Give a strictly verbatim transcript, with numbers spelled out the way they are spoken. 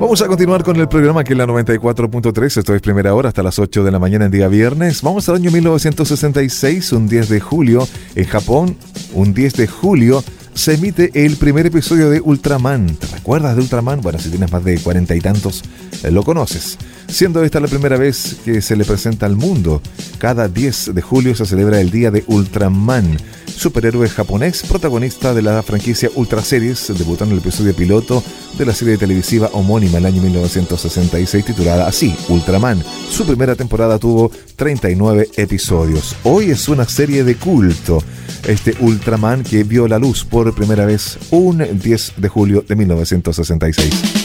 Vamos a continuar con el programa que es la noventa y cuatro punto tres. Esto es Primera Hora hasta las ocho de la mañana en día viernes. Vamos al año mil novecientos sesenta y seis, un diez de julio. En Japón, un diez de julio, se emite el primer episodio de Ultraman. ¿Te recuerdas de Ultraman? Bueno, si tienes más de cuarenta y tantos, eh, lo conoces. Siendo esta la primera vez que se le presenta al mundo. Cada diez de julio se celebra el Día de Ultraman, superhéroe japonés, protagonista de la franquicia Ultra Series, debutó en el episodio piloto de la serie televisiva homónima el año mil novecientos sesenta y seis, titulada así, Ultraman. Su primera temporada tuvo treinta y nueve episodios. Hoy es una serie de culto, este Ultraman, que vio la luz por primera vez un diez de julio de mil novecientos sesenta y seis.